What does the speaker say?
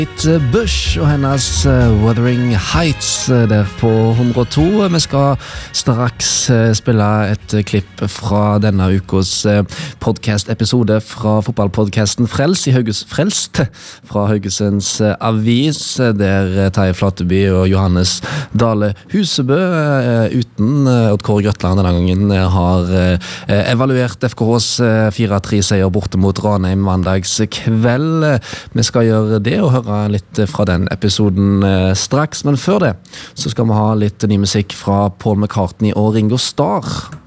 Bush og hennes Wuthering Heights der på 102. Vi skal straks spille et klipp fra denne ukos podcast-episode fra fotballpodcasten Frelst fra Haugesunds Avis, der Terje Flateby og Johannes Dale Husebø uten Odd Kåre Grøtland denne gangen har evaluert FKHs 4-3-seier borte mot Ranheim mandags kveld. Vi skal gjøre det og høre litt fra den episoden straks, men før det så skal vi ha litt ny musikk fra Paul McCartney og Ringo Starr.